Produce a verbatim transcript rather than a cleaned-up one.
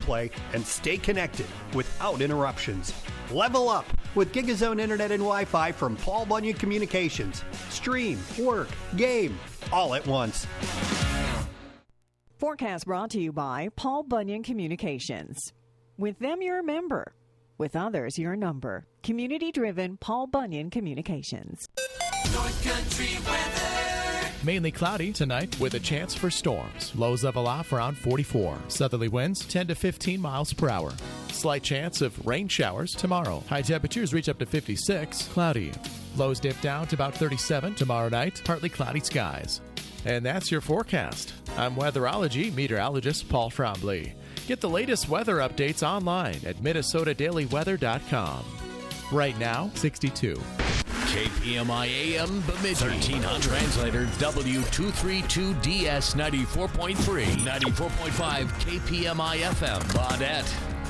play, and stay connected without interruptions. Level up with GigaZone Internet and Wi-Fi from Paul Bunyan Communications. Stream, work, game, all at once. Forecast brought to you by Paul Bunyan Communications. With them, you're a member. With others, you're a number. Community-driven Paul Bunyan Communications. North Country weather. Mainly cloudy tonight with a chance for storms. Lows level off around forty-four. Southerly winds ten to fifteen miles per hour. Slight chance of rain showers tomorrow. High temperatures reach up to fifty-six. Cloudy. Lows dip down to about thirty-seven tomorrow night. Partly cloudy skies. And that's your forecast. I'm weatherology meteorologist Paul Trombley. Get the latest weather updates online at Minnesota Daily Weather dot com. Right now, sixty-two. K P M I A M Bemidji. thirteen hundred. Translator W two thirty-two D S ninety-four point three. ninety-four point five K P M I F M Baudette.